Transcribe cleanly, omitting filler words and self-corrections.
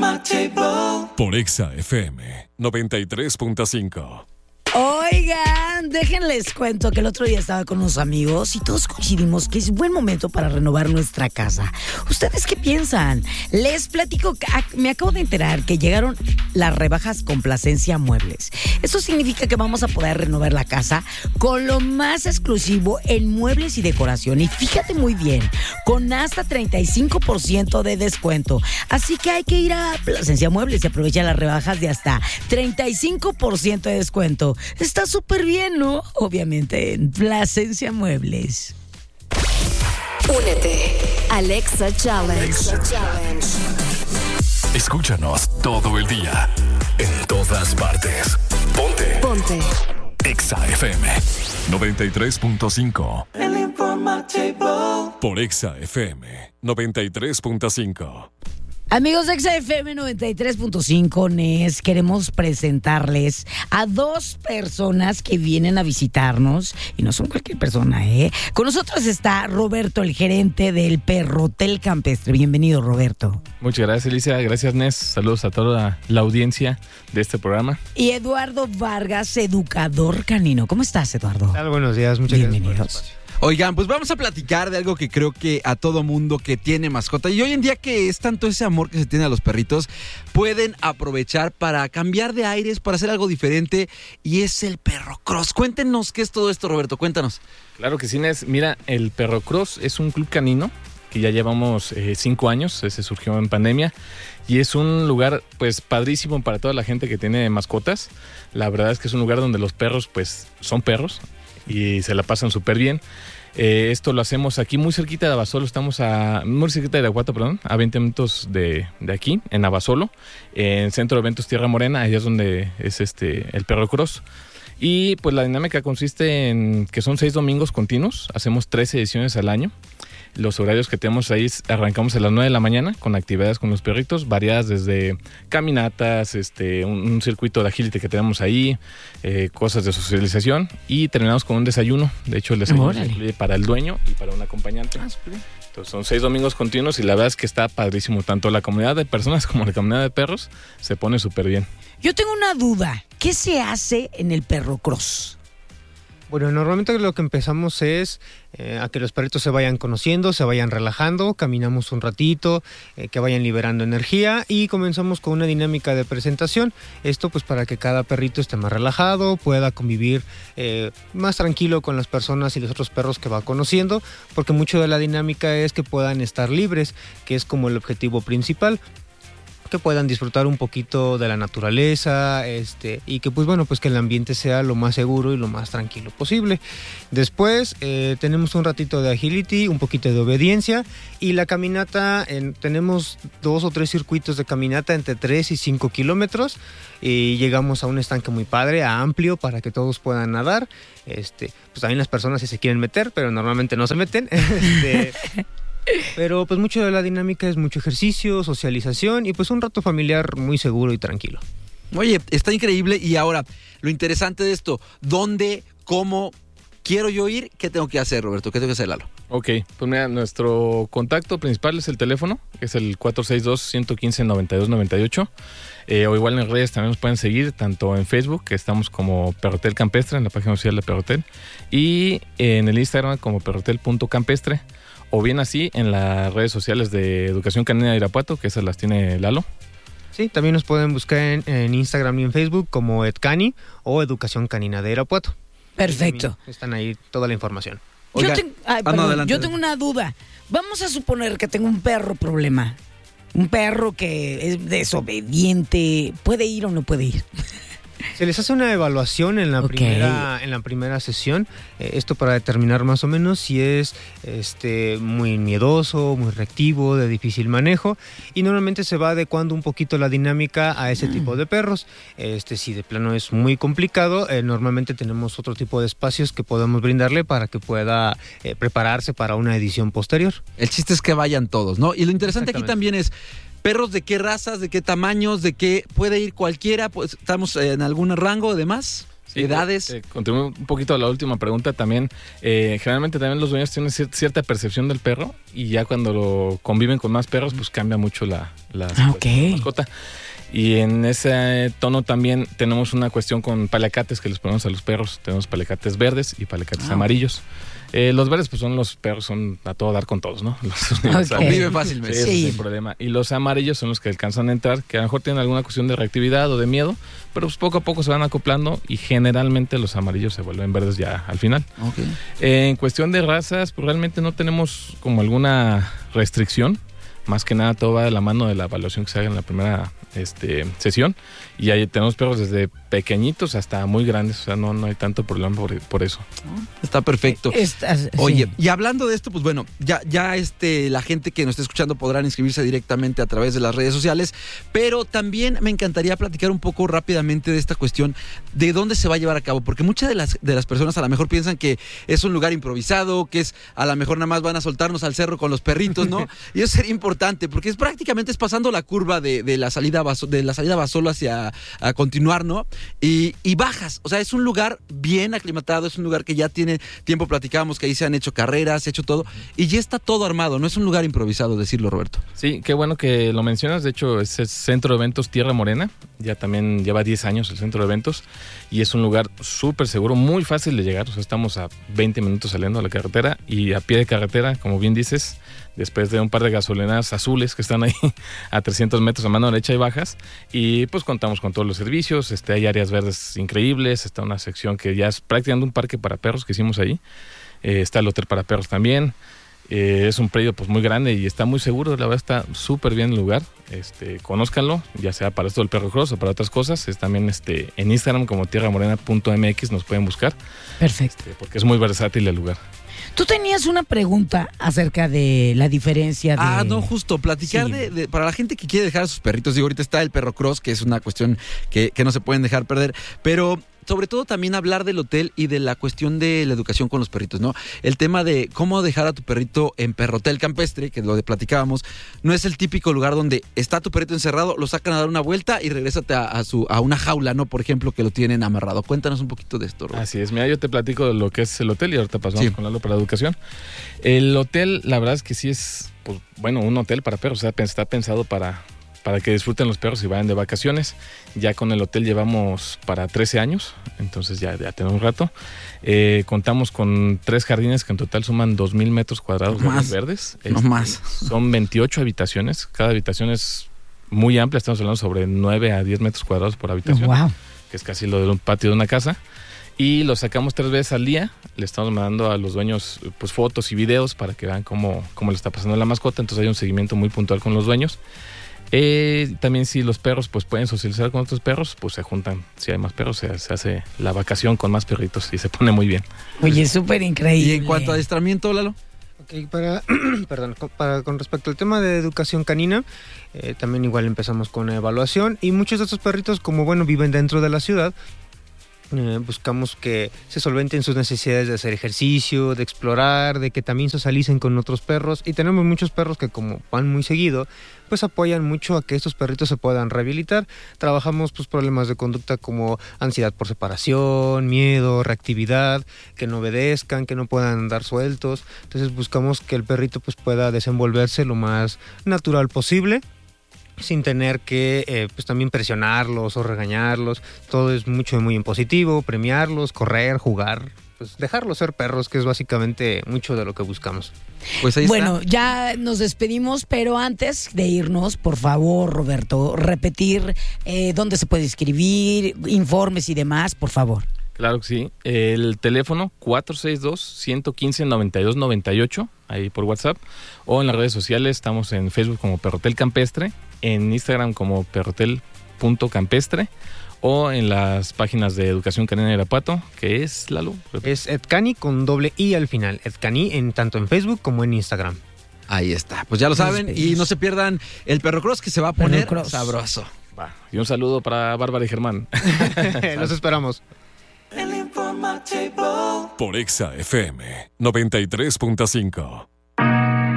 Por Exa FM 93.5. Oigan, déjenles cuento que el otro día estaba con unos amigos y todos coincidimos que es buen momento para renovar nuestra casa. ¿Ustedes qué piensan? Les platico, me acabo de enterar que llegaron las rebajas Complacencia Muebles. Eso significa que vamos a poder renovar la casa con lo más exclusivo en muebles y decoración. Y fíjate muy bien, con hasta 35% de descuento. Así que hay que ir a Placencia Muebles y aprovechar las rebajas de hasta 35% de descuento. Está súper bien, ¿no? Obviamente en Placencia Muebles. Únete al Exa Challenge. Escúchanos todo el día, en todas partes. Ponte. Exa FM 93.5. El Informativo. Por Exa FM 93.5. Amigos de XFM 93.5 NES, queremos presentarles a dos personas que vienen a visitarnos, y no son cualquier persona, ¿eh? Con nosotros está Roberto, el gerente del Perrotel Campestre. Bienvenido, Roberto. Muchas gracias, Alicia. Gracias, Nes. Saludos a toda la audiencia de este programa. Y Eduardo Vargas, educador canino. ¿Cómo estás, Eduardo? Buenos días, muchas gracias. Bienvenidos. Oigan, pues vamos a platicar de algo que creo que a todo mundo que tiene mascota, y hoy en día que es tanto ese amor que se tiene a los perritos, pueden aprovechar para cambiar de aires, para hacer algo diferente, y es el Perrocross. Cuéntenos qué es todo esto, Roberto, cuéntanos. Claro que sí, Nes. Mira, el Perrocross es un club canino que ya llevamos 5 años, se surgió en pandemia, y es un lugar pues padrísimo para toda la gente que tiene mascotas. La verdad es que es un lugar donde los perros pues son perros y se la pasan súper bien. Esto lo hacemos aquí muy cerquita de Abasolo, estamos muy cerquita de Irapuato, a 20 minutos de aquí, en Abasolo, en Centro de Eventos Tierra Morena, allá es donde es el Perrocross. Y pues la dinámica consiste en que son 6 domingos continuos, hacemos 13 ediciones al año. Los horarios que tenemos ahí, arrancamos a las 9 de la mañana con actividades con los perritos, variadas desde caminatas, un circuito de agility que tenemos ahí, cosas de socialización, y terminamos con un desayuno. De hecho, el desayuno se incluye para el dueño y para un acompañante. Entonces son 6 domingos continuos y la verdad es que está padrísimo. Tanto la comunidad de personas como la comunidad de perros se pone súper bien. Yo tengo una duda. ¿Qué se hace en el Perrocross? Bueno, normalmente lo que empezamos es a que los perritos se vayan conociendo, se vayan relajando, caminamos un ratito, que vayan liberando energía, y comenzamos con una dinámica de presentación. Esto pues para que cada perrito esté más relajado, pueda convivir más tranquilo con las personas y los otros perros que va conociendo, porque mucho de la dinámica es que puedan estar libres, que es como el objetivo principal, que puedan disfrutar un poquito de la naturaleza, y que pues que el ambiente sea lo más seguro y lo más tranquilo posible. Después tenemos un ratito de agility, un poquito de obediencia, y la caminata, tenemos 2 o 3 circuitos de caminata entre 3 y 5 kilómetros, y llegamos a un estanque muy padre, amplio, para que todos puedan nadar. Pues también las personas si se quieren meter, pero normalmente no se meten. Pero pues mucho de la dinámica es mucho ejercicio, socialización y pues un rato familiar muy seguro y tranquilo. Oye, está increíble. Y ahora, lo interesante de esto, ¿dónde, cómo quiero yo ir? ¿Qué tengo que hacer, Roberto? ¿Qué tengo que hacer, Lalo? Ok, pues mira, nuestro contacto principal es el teléfono, que es el 462-115-9298. O igual en redes también nos pueden seguir, tanto en Facebook, que estamos como Perrotel Campestre, en la página oficial de Perrotel, y en el Instagram como perrotel.campestre. O bien así en las redes sociales de Educación Canina de Irapuato, que esas las tiene Lalo. Sí, también nos pueden buscar en Instagram y en Facebook como EdCani o Educación Canina de Irapuato. Perfecto. Están ahí toda la información. Oiga, yo tengo una duda. Vamos a suponer que tengo un perro problema. Un perro que es desobediente. ¿Puede ir o no puede ir? Se les hace una evaluación en la primera sesión, esto para determinar más o menos si es muy miedoso, muy reactivo, de difícil manejo, y normalmente se va adecuando un poquito la dinámica a ese tipo de perros. Si de plano es muy complicado, normalmente tenemos otro tipo de espacios que podemos brindarle para que pueda prepararse para una edición posterior. El chiste es que vayan todos, ¿no? Y lo interesante aquí también es perros de qué razas, de qué tamaños, de qué puede ir cualquiera, pues estamos en algún rango de más. edades. Continúo un poquito a la última pregunta también. Generalmente también los dueños tienen cierta percepción del perro y ya cuando lo conviven con más perros, pues cambia mucho la mascota. Y en ese tono también tenemos una cuestión con paliacates que les ponemos a los perros. Tenemos paliacates verdes y paliacates amarillos. Los verdes pues son los perros, son a todo dar con todos, ¿no? Conviven fácilmente. Sí, sin problema. Y los amarillos son los que alcanzan a entrar, que a lo mejor tienen alguna cuestión de reactividad o de miedo, pero pues poco a poco se van acoplando y generalmente los amarillos se vuelven verdes ya al final. En cuestión de razas, pues realmente no tenemos como alguna restricción. Más que nada todo va de la mano de la evaluación que se haga en la primera sesión. Y ahí tenemos perros desde pequeñitos hasta muy grandes. O sea, no hay tanto problema por eso. Está perfecto. Oye, sí. y hablando de esto, pues bueno, ya la gente que nos está escuchando podrán inscribirse directamente a través de las redes sociales. Pero también me encantaría platicar un poco rápidamente de esta cuestión de dónde se va a llevar a cabo. Porque muchas de las personas a lo mejor piensan que es un lugar improvisado, que es a lo mejor nada más van a soltarnos al cerro con los perritos, ¿no? Y eso sería importante, porque es prácticamente pasando la curva de la salida Basolo hacia a continuar, ¿no? Y bajas, o sea, es un lugar bien aclimatado, es un lugar que ya tiene tiempo, platicábamos que ahí se han hecho carreras, se ha hecho todo, y ya está todo armado, no es un lugar improvisado, decirlo, Roberto. Sí, qué bueno que lo mencionas. De hecho, es el Centro de Eventos Tierra Morena, ya también lleva 10 años el Centro de Eventos, y es un lugar súper seguro, muy fácil de llegar. O sea, estamos a 20 minutos saliendo a la carretera y a pie de carretera, como bien dices, después de un par de gasolineras azules que están ahí a 300 metros a mano derecha y bajas, y pues contamos con todos los servicios. Hay áreas verdes increíbles, está una sección que ya es prácticamente un parque para perros que hicimos ahí, está el hotel para perros también. Es un predio pues muy grande y está muy seguro, la verdad está súper bien el lugar. Conózcanlo, ya sea para esto del perro cross o para otras cosas. Es también en Instagram como tierramorena.mx, nos pueden buscar. Perfecto. Porque es muy versátil el lugar. Tú tenías una pregunta acerca de la diferencia de... no, justo, platicar Sí. para la gente que quiere dejar a sus perritos. Digo, ahorita está el perro cross, que es una cuestión que no se pueden dejar perder, pero sobre todo también hablar del hotel y de la cuestión de la educación con los perritos, ¿no? El tema de cómo dejar a tu perrito en Perrotel Campestre, que lo platicábamos, no es el típico lugar donde está tu perrito encerrado, lo sacan a dar una vuelta y regrésate a una jaula, ¿no? Por ejemplo, que lo tienen amarrado. Cuéntanos un poquito de esto, Robert. Así es, mira, yo te platico de lo que es el hotel y ahorita pasamos con Lalo para la educación. El hotel, la verdad es que sí es, pues, bueno, un hotel para perros, o sea, está pensado para que disfruten los perros y vayan de vacaciones. Ya con el hotel llevamos para 13 años, entonces ya tenemos un rato. Contamos con 3 jardines que en total suman 2,000 metros cuadrados verdes. No más. Son 28 habitaciones, cada habitación es muy amplia, estamos hablando sobre 9 a 10 metros cuadrados por habitación, que es casi lo de un patio de una casa. Y lo sacamos 3 veces al día, le estamos mandando a los dueños pues fotos y videos para que vean cómo le está pasando la mascota, entonces hay un seguimiento muy puntual con los dueños. También si los perros pues pueden socializar con otros perros, pues se juntan. Si hay más perros, se hace la vacación con más perritos y se pone muy bien. Oye, súper increíble. Y en cuanto a adiestramiento, Lalo. Ok, con respecto al tema de educación canina, también igual empezamos con evaluación y muchos de estos perritos, como viven dentro de la ciudad, buscamos que se solventen sus necesidades de hacer ejercicio, de explorar, de que también socialicen con otros perros, y tenemos muchos perros que como van muy seguido, pues apoyan mucho a que estos perritos se puedan rehabilitar. Trabajamos pues problemas de conducta como ansiedad por separación, miedo, reactividad, que no obedezcan, que no puedan andar sueltos. Entonces buscamos que el perrito pues pueda desenvolverse lo más natural posible, sin tener que pues también presionarlos o regañarlos. Todo es muy en positivo, premiarlos, correr, jugar, pues dejarlos ser perros, que es básicamente mucho de lo que buscamos. Pues ahí bueno, está. Ya nos despedimos, pero antes de irnos, por favor, Roberto, repetir dónde se puede inscribir, informes y demás, por favor. Claro que sí. El teléfono 462-115-9298, ahí por WhatsApp, o en las redes sociales estamos en Facebook como Perrotel Campestre, en Instagram como perrotel.campestre, o en las páginas de Educación Canina de Irapuato, que es, Lalo. Es Edcani con doble I al final. Edcani tanto en Facebook como en Instagram. Ahí está, pues ya lo saben, y no se pierdan el Perro Cross, que se va a poner sabroso. Va. Y un saludo para Bárbara y Germán. Los esperamos. Por Exa FM 93.5.